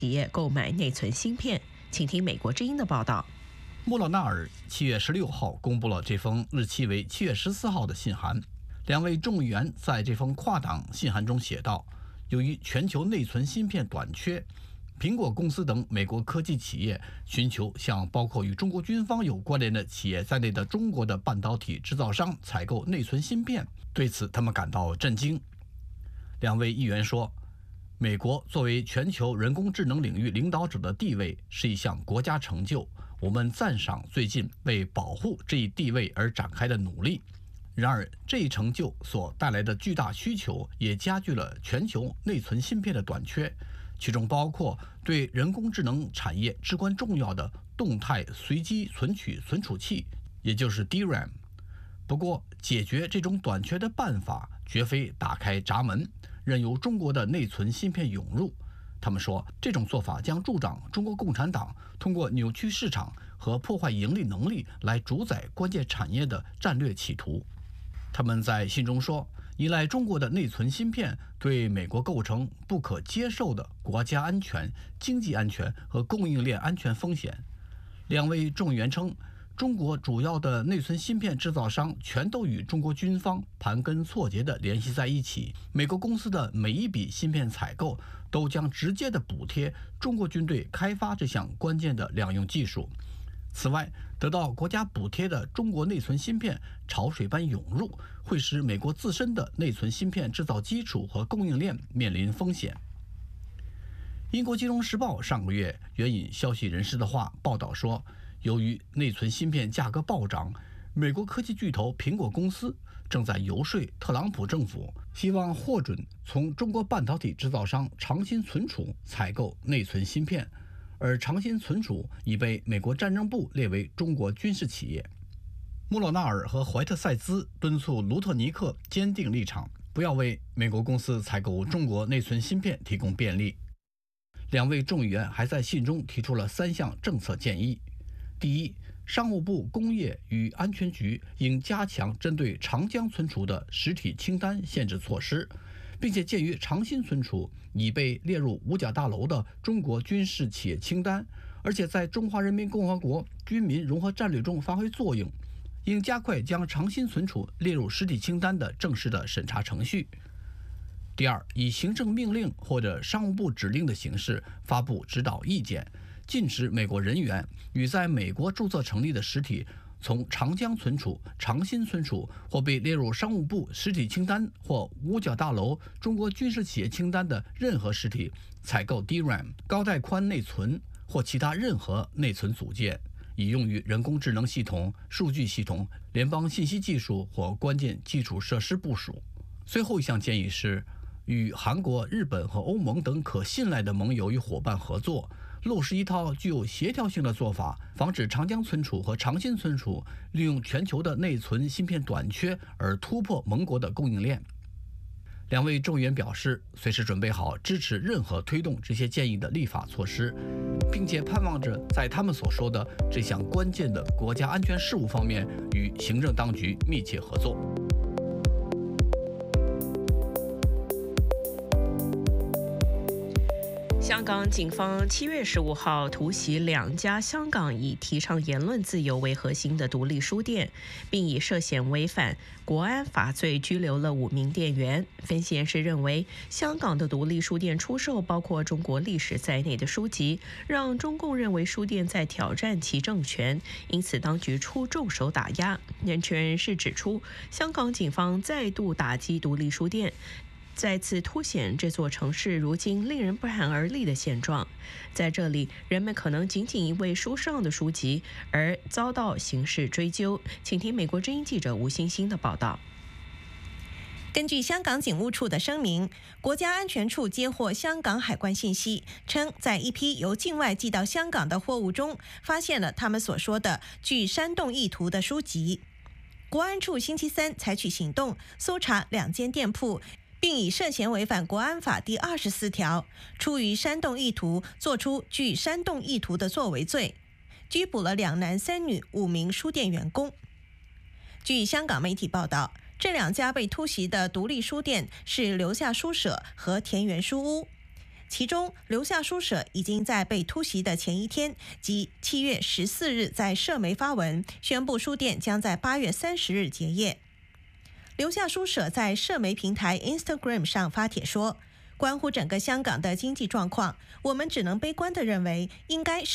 企业购买内存芯片。请听美国之音的报道。 莫勒纳尔7月16号公布了这封日期为7月14号的信函。两位众议员在这封跨党信函中写道，由于全球内存芯片短缺，苹果公司等美国科技企业寻求向包括与中国军方有关联的企业在内的中国的半导体制造商采购内存芯片，对此他们感到震惊。两位议员说，美国作为全球人工智能领域领导者的地位是一项国家成就，我们赞赏最近为保护这一地位而展开的努力。然而，这一成就所带来的巨大需求也加剧了全球内存芯片的短缺，其中包括对人工智能产业至关重要的动态随机存取存储器，也就是 DRAM。不过，解决这种短缺的办法绝非打开闸门，任由中国的内存芯片涌入。他们说，这种做法将助长中国共产党通过扭曲市场和破坏盈利能力来主宰关键产业的战略企图。他们在信中说，依赖中国的内存芯片对美国构成不可接受的国家安全、经济安全和供应链安全风险。两位众议员称，中国主要的内存芯片制造商全都与中国军方盘根错节地联系在一起，美国公司的每一笔芯片采购都将直接地补贴中国军队开发这项关键的两用技术。此外，得到国家补贴的中国内存芯片潮水般涌入，会使美国自身的内存芯片制造基础和供应链面临风险。英国金融时报上个月援引消息人士的话报道说，由于内存芯片价格暴涨，美国科技巨头苹果公司正在游说特朗普政府，希望获准从中国半导体制造商长鑫存储采购内存芯片，而长鑫存储已被美国战争部列为中国军事企业。莫勒纳尔和怀特塞兹敦促卢特尼克坚定立场，不要为美国公司采购中国内存芯片提供便利。两位众议员还在信中提出了3项政策建议。第一，商务部工业与安全局应加强针对长江存储的实体清单限制措施，并且鉴于长鑫存储已被列入五角大楼的中国军事企业清单，而且在中华人民共和国军民融合战略中发挥作用，应加快将长鑫存储列入实体清单的正式的审查程序。第二，以行政命令或者商务部指令的形式发布指导意见，禁止美国人员与在美国注册成立的实体从长江存储、长鑫存储或被列入商务部实体清单或五角大楼中国军事企业清单的任何实体采购 DRAM 高带宽内存或其他任何内存组件，以用于人工智能系统、数据系统、联邦信息技术或关键基础设施部署。最后一项建议是，与韩国、日本和欧盟等可信赖的盟友与伙伴合作，落实一套具有协调性的做法，防止长江存储和长鑫存储利用全球的内存芯片短缺而突破盟国的供应链。两位众议员表示，随时准备好支持任何推动这些建议的立法措施，并且盼望着在他们所说的这项关键的国家安全事务方面与行政当局密切合作。 香港警方7月15号突袭2家香港以提倡言论自由为核心的独立书店，并以涉嫌违反国安法罪拘留了5名店员。分析人士认为，香港的独立书店出售包括中国历史在内的书籍，让中共认为书店在挑战其政权，因此当局出重手打压。人权人士指出，香港警方再度打击独立书店，再次凸显这座城市如今令人不寒而栗的现状。在这里，人们可能仅因为书上的书籍而遭到刑事追究。请听美国之音记者吴欣欣的报道。 根据香港警务处的声明，国家安全处接获香港海关信息，称在一批由境外寄到香港的货物中，发现了他们所说的具煽动意图的书籍。国安处星期三采取行动，搜查2间店铺，并以涉嫌违反国安法第24条，出于煽动意图做出具煽动意图的作为罪，拘捕了2男3女5名书店员工。据香港媒体报道，这2家被突袭的独立书店是留下书社和田园书屋。 其中留下书社已经在被突袭的前一天，即7月14日在社媒发文，宣布书店将在8月30日结业。留下书社在社媒平台 Instagram 上发帖说，关乎整个香港的经济状况，我们只能悲观地认为应该